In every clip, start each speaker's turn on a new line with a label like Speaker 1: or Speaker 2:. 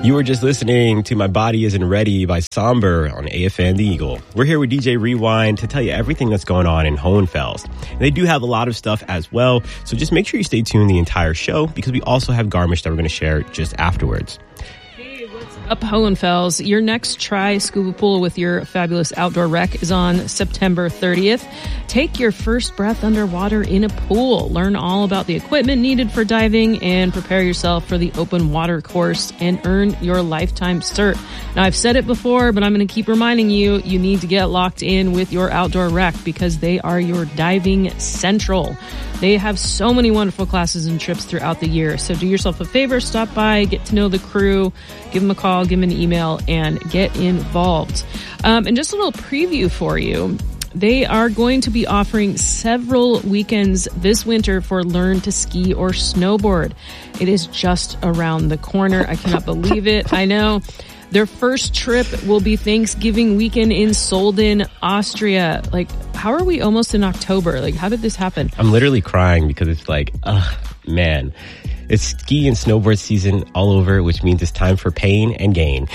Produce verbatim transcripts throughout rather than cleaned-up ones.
Speaker 1: You were just listening to My Body Isn't Ready by Somber on A F N The Eagle. We're here with D J Rewind to tell you everything that's going on in Hohenfels. And they do have a lot of stuff as well, so just make sure you stay tuned the entire show because we also have Garmisch that we're going to share just afterwards.
Speaker 2: Up Hohenfels, your next try scuba pool with your fabulous outdoor rec is on September thirtieth. Take your first breath underwater in a pool. Learn all about the equipment needed for diving and prepare yourself for the open water course and earn your lifetime cert. Now, I've said it before, but I'm going to keep reminding you, you need to get locked in with your outdoor rec because they are your diving central. They have so many wonderful classes and trips throughout the year. So do yourself a favor, stop by, get to know the crew, give them a call, give them an email, and get involved. Um, and just a little preview for you. They are going to be offering several weekends this winter for Learn to Ski or Snowboard. It is just around the corner. I cannot believe it. I know. Their first trip will be Thanksgiving weekend in Solden, Austria. Like, how are we almost in October? Like, how did this happen?
Speaker 1: I'm literally crying because it's like, ugh, man. It's ski and snowboard season all over, which means it's time for pain and gain.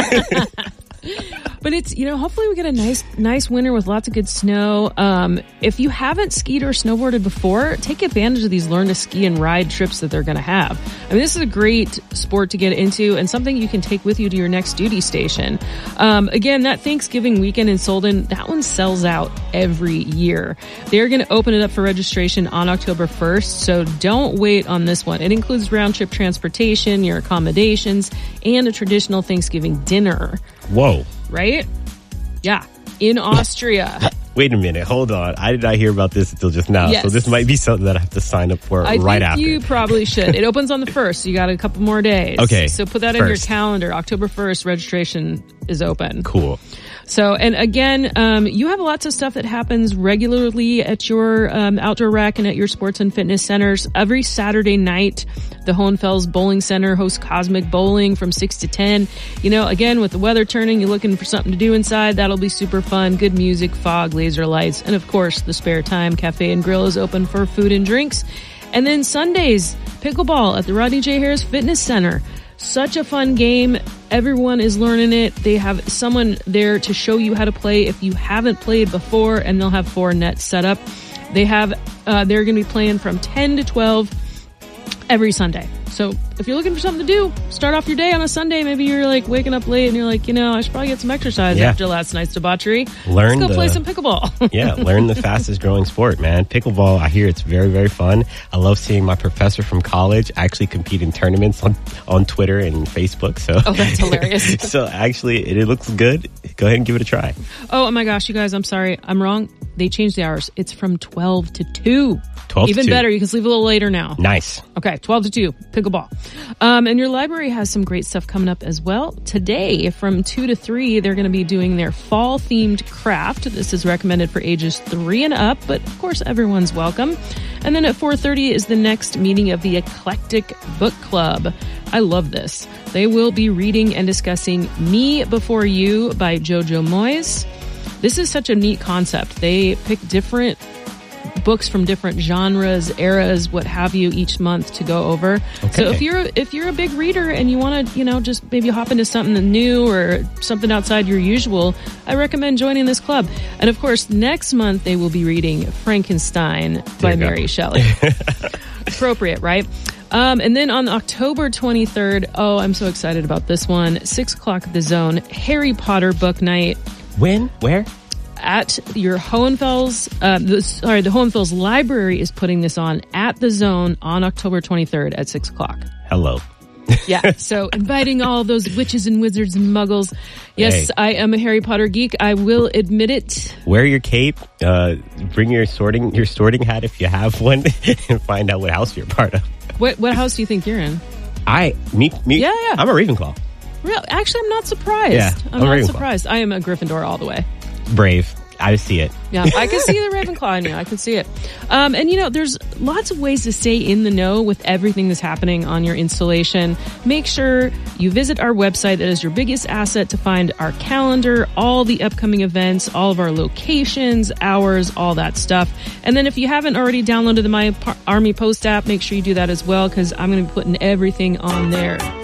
Speaker 2: But it's, you know, hopefully we get a nice, nice winter with lots of good snow. Um, if you haven't skied or snowboarded before, take advantage of these learn to ski and ride trips that they're going to have. I mean, this is a great sport to get into and something you can take with you to your next duty station. Um, again, that Thanksgiving weekend in Solden, that one sells out every year. They're going to open it up for registration on October first, so don't wait on this one. It includes round trip transportation, your accommodations, and a traditional Thanksgiving dinner.
Speaker 1: Whoa.
Speaker 2: Right? Yeah. In Austria.
Speaker 1: Wait a minute. Hold on. I did not hear about this until just now.
Speaker 2: Yes.
Speaker 1: So this might be something that I have to sign up for
Speaker 2: I
Speaker 1: right
Speaker 2: think
Speaker 1: after.
Speaker 2: You probably should. It opens on the first. So you got a couple more days.
Speaker 1: Okay.
Speaker 2: So put that
Speaker 1: first.
Speaker 2: in your calendar. October first, registration is open.
Speaker 1: Cool.
Speaker 2: So, and again, um, you have lots of stuff that happens regularly at your um, outdoor rec and at your sports and fitness centers. Every Saturday night, the Hohenfels Bowling Center hosts Cosmic Bowling from six to ten. You know, again, with the weather turning, you're looking for something to do inside. That'll be super fun. Good music, fog, laser lights, and of course, the Spare Time Cafe and Grill is open for food and drinks. And then Sundays, pickleball at the Rodney J. Harris Fitness Center. Such a fun game. Everyone is learning it. They have someone there to show you how to play if you haven't played before, and they'll have four nets set up. They have, uh, they're going to be playing from ten to twelve every Sunday. So if you're looking for something to do, start off your day on a Sunday. Maybe you're like waking up late and you're like, you know, I should probably get some exercise
Speaker 1: yeah.
Speaker 2: after last night's debauchery.
Speaker 1: Learn
Speaker 2: Let's go
Speaker 1: the,
Speaker 2: play some pickleball.
Speaker 1: yeah, learn the fastest growing sport, man. Pickleball, I hear it's very, very fun. I love seeing my professor from college actually compete in tournaments on, on Twitter and Facebook. So,
Speaker 2: oh, that's hilarious.
Speaker 1: So actually, it, it looks good. Go ahead and give it a try.
Speaker 2: Oh, oh my gosh, you guys, I'm sorry. I'm wrong. They changed the hours. It's from twelve to two.
Speaker 1: twelve
Speaker 2: Even
Speaker 1: to two.
Speaker 2: better, you can sleep a little later now.
Speaker 1: Nice.
Speaker 2: Okay, twelve to two, pickleball. Um, and your library has some great stuff coming up as well. Today, from two to three, they're going to be doing their fall-themed craft. This is recommended for ages three and up, but of course, everyone's welcome. And then at four thirty is the next meeting of the Eclectic Book Club. I love this. They will be reading and discussing Me Before You by Jojo Moyes. This is such a neat concept. They pick different books from different genres, eras, what have you, each month to go over.
Speaker 1: Okay.
Speaker 2: So if you're if you're a big reader and you want to, you know, just maybe hop into something new or something outside your usual, I recommend joining this club. And of course, next month they will be reading Frankenstein by Mary Shelley. Appropriate, right? Um, and then on October twenty-third, oh, I'm so excited about this one. Six o'clock at the Zone, Harry Potter book night.
Speaker 1: When? Where?
Speaker 2: At your Hohenfels, uh, the, sorry, the Hohenfels Library is putting this on at the Zone on October twenty-third at six o'clock.
Speaker 1: Hello.
Speaker 2: Yeah, so inviting all those witches and wizards and muggles. Yes,
Speaker 1: hey.
Speaker 2: I am a Harry Potter geek. I will admit it.
Speaker 1: Wear your cape, uh, bring your sorting your sorting hat if you have one, and find out what house you're part of.
Speaker 2: What what house do you think you're in?
Speaker 1: I, me, me,
Speaker 2: yeah, yeah.
Speaker 1: I'm a Ravenclaw.
Speaker 2: Real, actually, I'm not surprised.
Speaker 1: Yeah,
Speaker 2: I'm,
Speaker 1: I'm
Speaker 2: not
Speaker 1: Ravenclaw.
Speaker 2: surprised. I am a Gryffindor all the way.
Speaker 1: Brave. I see it.
Speaker 2: Yeah, I can see the Ravenclaw in you. I can see it. Um, and, you know, there's lots of ways to stay in the know with everything that's happening on your installation. Make sure you visit our website. That is your biggest asset to find our calendar, all the upcoming events, all of our locations, hours, all that stuff. And then if you haven't already downloaded the My Army Post app, make sure you do that as well because I'm going to be putting everything on there.